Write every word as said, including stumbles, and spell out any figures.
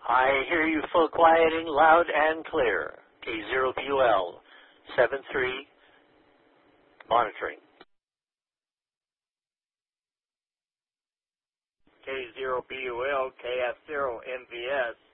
I hear you full quieting loud and clear. K zero B U L seven three monitoring. K zero B U L K F zero M V S